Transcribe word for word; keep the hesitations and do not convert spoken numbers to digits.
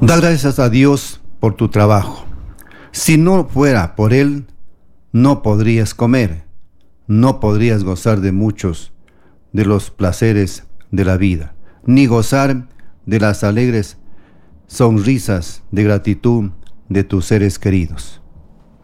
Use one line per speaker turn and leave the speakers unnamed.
Da gracias a Dios por tu trabajo. Si no fuera por Él, no podrías comer, no podrías gozar de muchos de los placeres de la vida, ni gozar de las alegres sonrisas de gratitud de tus seres queridos.